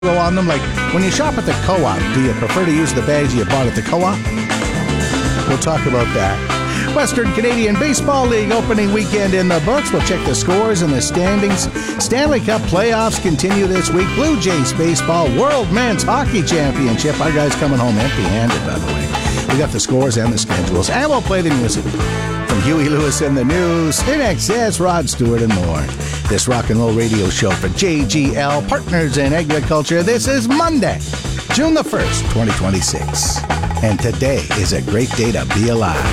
go on them? Like, when you shop at the co-op, do you prefer to use the bags you bought at the co-op? We'll talk about that. Western Canadian Baseball League opening weekend in the books. We'll check the scores and the standings. Stanley Cup playoffs continue this week. Blue Jays Baseball World Men's Hockey Championship. Our guys coming home empty-handed, by the way. We got the scores and the schedules. And we'll play the music from Huey Lewis and the News, INXS, Rod Stewart, and more. This rock and roll radio show for JGL Partners in Agriculture. This is Monday, June the 1st, 2026. And today is a great day to be alive.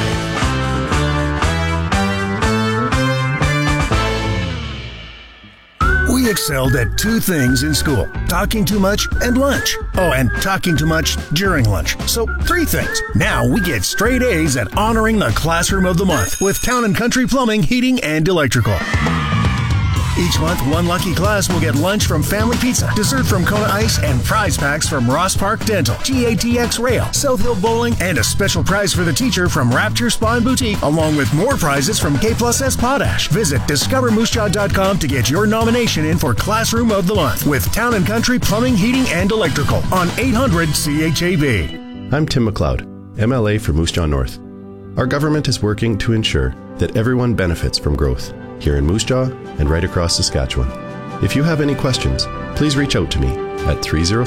We excelled at two things in school: talking too much and lunch. Oh, and talking too much during lunch. So 3 things. Now we get straight A's at honoring the Classroom of the Month with Town & Country Plumbing, Heating, and Electrical. Each month, one lucky class will get lunch from Family Pizza, dessert from Kona Ice, and prize packs from Ross Park Dental, GATX Rail, South Hill Bowling, and a special prize for the teacher from Rapture Spa and Boutique, along with more prizes from K+S Potash. Visit discovermoosejaw.com to get your nomination in for Classroom of the Month with Town & Country Plumbing, Heating, and Electrical on 800 CHAB. I'm Tim McLeod, MLA for Moose Jaw North. Our government is working to ensure that everyone benefits from growth here in Moose Jaw and right across Saskatchewan. If you have any questions, please reach out to me at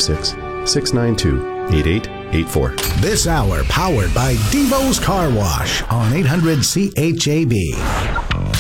306-692-8884. This hour powered by Devo's Car Wash on 800 CHAB.